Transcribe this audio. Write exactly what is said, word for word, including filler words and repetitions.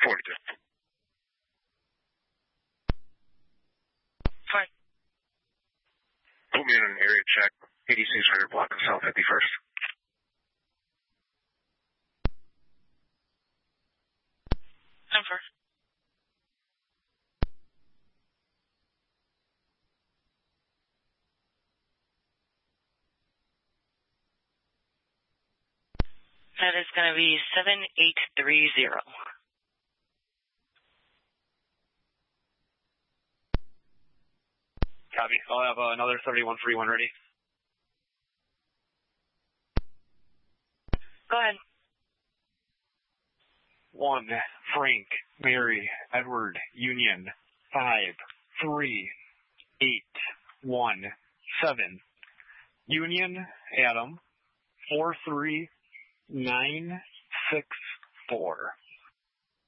forty-two. Fine. Put me in an area check, eighty-six hundred block of South fifty-first. I'm first. That is going to be seven eight three zero. Copy. I'll have uh, another thirty-one forty-one ready. Go ahead. One, Frank, Mary, Edward, Union, five, three, eight, one, seven. Union, Adam, four, three, nine, six, four.